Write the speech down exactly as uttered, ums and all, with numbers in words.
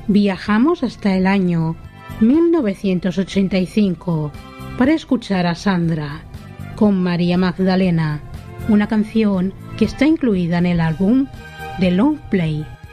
Viajamos hasta el año mil novecientos ochenta y cinco para escuchar a Sandra con María Magdalena, una canción que está incluida en el álbum The Long Play.